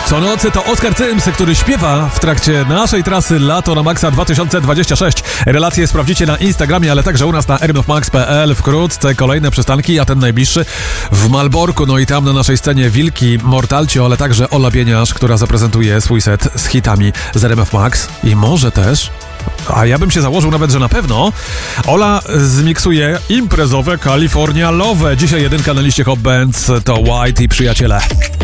Co nocy to Oskar Cyms, który śpiewa w trakcie naszej trasy Lato na Maxa 2026. Relacje sprawdzicie na Instagramie, ale także u nas na rmfmax.pl. Wkrótce kolejne przystanki, a ten najbliższy w Malborku. No i tam na naszej scenie Wilki, Mortalcio, ale także Ola Bieniasz, która zaprezentuje swój set z hitami z RMF Max. I może też, a ja bym się założył nawet, że na pewno, Ola zmiksuje imprezowe California Love. Dzisiaj jedynka na liście Hot Bands to White i Przyjaciele.